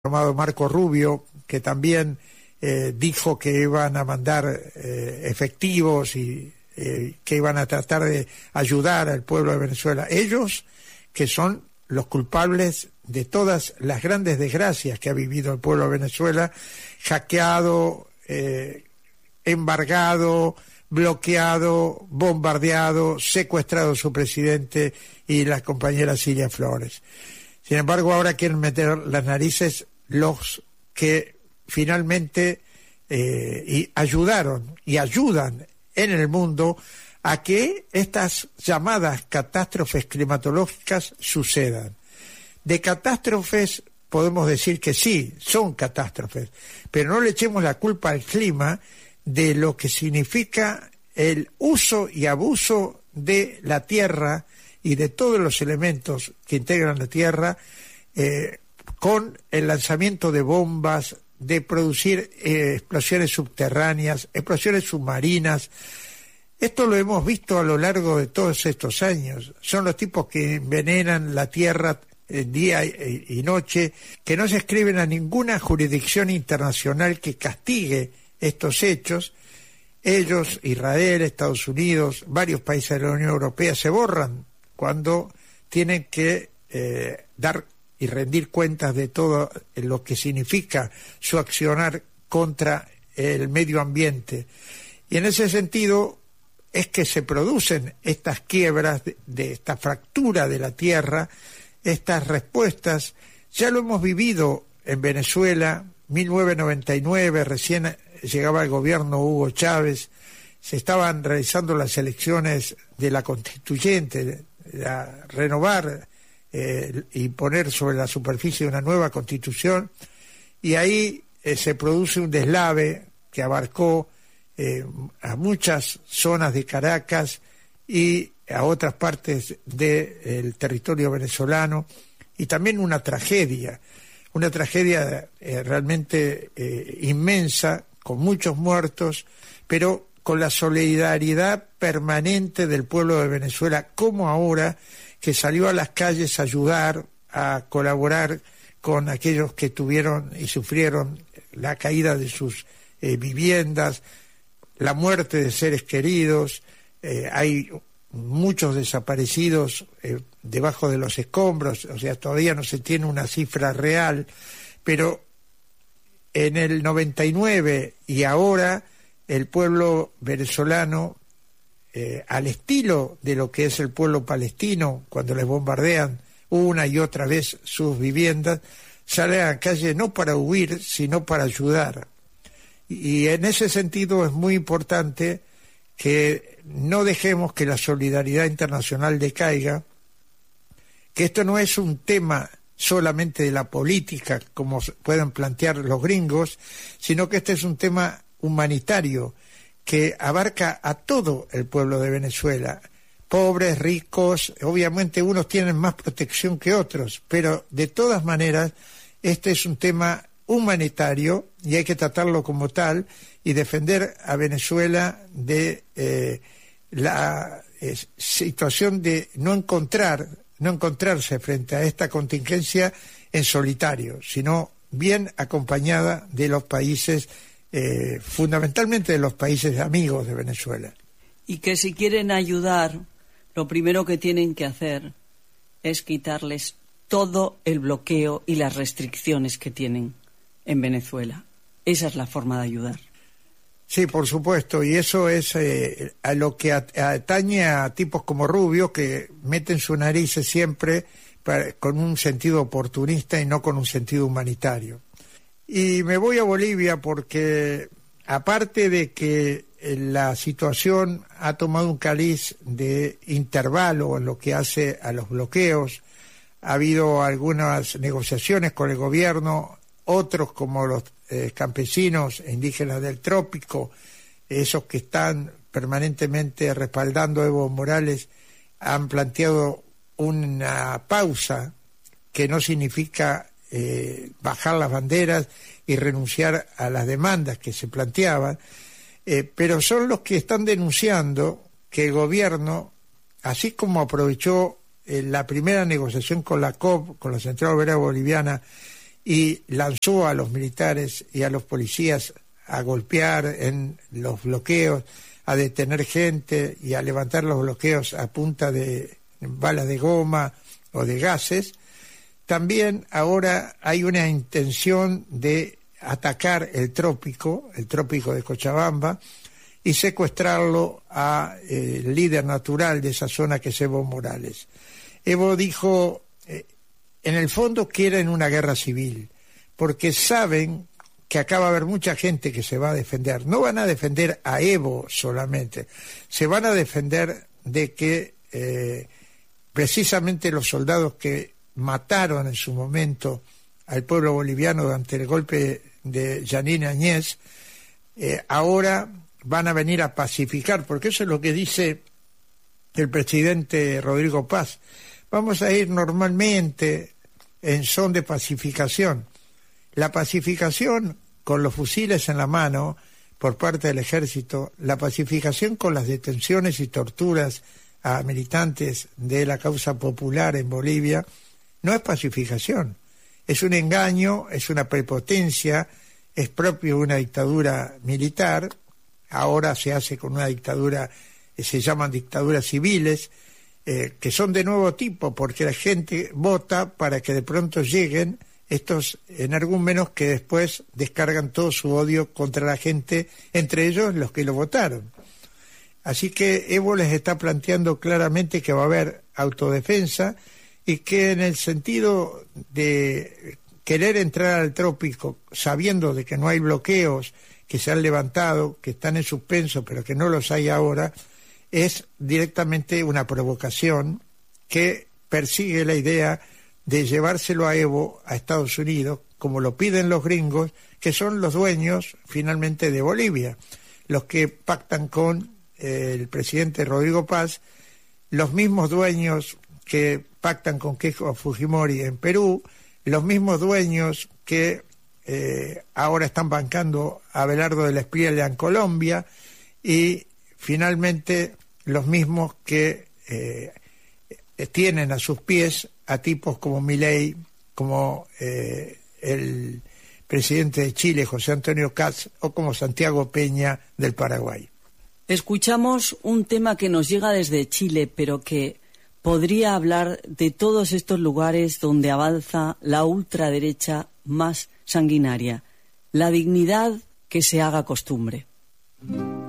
llamado Marco Rubio, que también dijo que iban a mandar efectivos y que iban a tratar de ayudar al pueblo de Venezuela. Ellos, que son los culpables de todas las grandes desgracias que ha vivido el pueblo de Venezuela, hackeado, embargado, bloqueado, bombardeado, secuestrado su presidente y la compañera Cilia Flores. Sin embargo, ahora quieren meter las narices los que finalmente ayudaron y ayudan en el mundo a que estas llamadas catástrofes climatológicas sucedan. De catástrofes podemos decir que sí, son catástrofes, pero no le echemos la culpa al clima de lo que significa el uso y abuso de la tierra y de todos los elementos que integran la tierra, con el lanzamiento de bombas, de producir explosiones subterráneas, explosiones submarinas. Esto lo hemos visto a lo largo de todos estos años. Son los tipos que envenenan la tierra día y noche, que no se escriben a ninguna jurisdicción internacional que castigue estos hechos. Ellos, Israel, Estados Unidos, varios países de la Unión Europea se borran cuando tienen que dar y rendir cuentas de todo lo que significa su accionar contra el medio ambiente. Y en ese sentido es que se producen estas quiebras de esta fractura de la tierra, estas respuestas. Ya lo hemos vivido en Venezuela, 1999, recién llegaba el gobierno Hugo Chávez, se estaban realizando las elecciones de la constituyente, renovar y poner sobre la superficie una nueva constitución, y ahí se produce un deslave que abarcó a muchas zonas de Caracas y a otras partes del territorio venezolano, y también una tragedia realmente inmensa, con muchos muertos, pero con la solidaridad permanente del pueblo de Venezuela, como ahora, que salió a las calles a ayudar, a colaborar con aquellos que tuvieron y sufrieron la caída de sus viviendas, la muerte de seres queridos. Hay muchos desaparecidos debajo de los escombros, o sea, todavía no se tiene una cifra real, pero en el 99 y ahora el pueblo venezolano, al estilo de lo que es el pueblo palestino, cuando les bombardean una y otra vez sus viviendas, sale a la calle no para huir, sino para ayudar. Y en ese sentido es muy importante que no dejemos que la solidaridad internacional decaiga, que esto no es un tema solamente de la política, como pueden plantear los gringos, sino que este es un tema humanitario que abarca a todo el pueblo de Venezuela, pobres, ricos. Obviamente unos tienen más protección que otros, pero de todas maneras este es un tema humanitario y hay que tratarlo como tal y defender a Venezuela de la situación de no encontrarse frente a esta contingencia en solitario, sino bien acompañada de los países, fundamentalmente de los países amigos de Venezuela. Y que si quieren ayudar, lo primero que tienen que hacer es quitarles todo el bloqueo y las restricciones que tienen en Venezuela. Esa es la forma de ayudar. Sí, por supuesto, y eso es a lo que atañe a tipos como Rubio, que meten su nariz siempre con un sentido oportunista y no con un sentido humanitario. Y me voy a Bolivia porque, aparte de que la situación ha tomado un cariz de intervalo en lo que hace a los bloqueos, ha habido algunas negociaciones con el gobierno, otros como los campesinos e indígenas del trópico, esos que están permanentemente respaldando a Evo Morales, han planteado una pausa que no significa bajar las banderas y renunciar a las demandas que se planteaban, pero son los que están denunciando que el gobierno, así como aprovechó la primera negociación con la COP, con la Central Obrera Boliviana, y lanzó a los militares y a los policías a golpear en los bloqueos, a detener gente y a levantar los bloqueos a punta de balas de goma o de gases, también ahora hay una intención de atacar el trópico de Cochabamba, y secuestrarlo al líder natural de esa zona, que es Evo Morales. Evo dijo, en el fondo quieren una guerra civil, porque saben que acá va a haber mucha gente que se va a defender. No van a defender a Evo solamente, se van a defender de que precisamente los soldados que mataron en su momento al pueblo boliviano durante el golpe de Yanine Áñez, ahora van a venir a pacificar, porque eso es lo que dice el presidente Rodrigo Paz. Vamos a ir normalmente en son de pacificación. La pacificación con los fusiles en la mano por parte del ejército, la pacificación con las detenciones y torturas a militantes de la causa popular en Bolivia, no es pacificación. Es un engaño, es una prepotencia, es propio de una dictadura militar. Ahora se hace con una dictadura, se llaman dictaduras civiles, que son de nuevo tipo, porque la gente vota para que de pronto lleguen estos energúmenos que después descargan todo su odio contra la gente, entre ellos los que lo votaron. Así que Evo les está planteando claramente que va a haber autodefensa, y que en el sentido de querer entrar al trópico sabiendo de que no hay bloqueos que se han levantado, que están en suspenso, pero que no los hay ahora, es directamente una provocación que persigue la idea de llevárselo a Evo a Estados Unidos, como lo piden los gringos, que son los dueños finalmente de Bolivia, los que pactan con el presidente Rodrigo Paz, los mismos dueños que pactan con Keiko Fujimori en Perú, los mismos dueños que ahora están bancando a Abelardo de la Espriella en Colombia, y finalmente los mismos que tienen a sus pies a tipos como Milei, como el presidente de Chile, José Antonio Kast, o como Santiago Peña del Paraguay. Escuchamos un tema que nos llega desde Chile, pero que podría hablar de todos estos lugares donde avanza la ultraderecha más sanguinaria. La dignidad que se haga costumbre.